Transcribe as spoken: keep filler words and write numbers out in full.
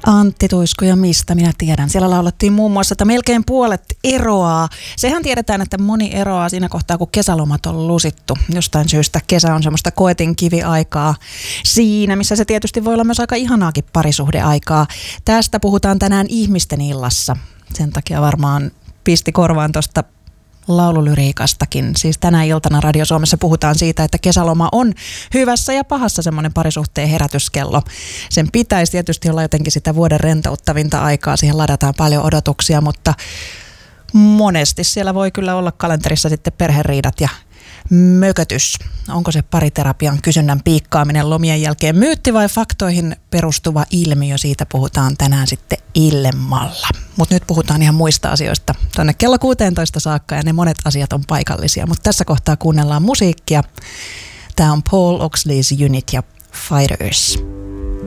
Antti Tuisku ja mistä minä tiedän. Siellä laulettiin muun muassa, että melkein puolet eroaa. Sehän tiedetään, että moni eroaa siinä kohtaa, kun kesälomat on lusittu. Jostain syystä kesä on semmoista koetin kiviaikaa siinä, missä se tietysti voi olla myös aika ihanaakin parisuhdeaikaa. Tästä puhutaan tänään ihmisten illassa. Sen takia varmaan pisti korvaan tuosta laululyriikastakin. Siis tänä iltana Radio Suomessa puhutaan siitä, että kesäloma on hyvässä ja pahassa semmoinen parisuhteen herätyskello. Sen pitäisi tietysti olla jotenkin sitä vuoden rentouttavinta aikaa. Siihen ladataan paljon odotuksia, mutta monesti siellä voi kyllä olla kalenterissa sitten perheriidat ja mökötys. Onko se pariterapian kysynnän piikkaaminen lomien jälkeen myytti vai faktoihin perustuva ilmiö? Siitä puhutaan tänään sitten illemmalla. Mutta nyt puhutaan ihan muista asioista tuonne kello kuusitoista saakka ja ne monet asiat on paikallisia. Mutta tässä kohtaa kuunnellaan musiikkia. Tämä on Paul Oxley's Unit ja Fighters.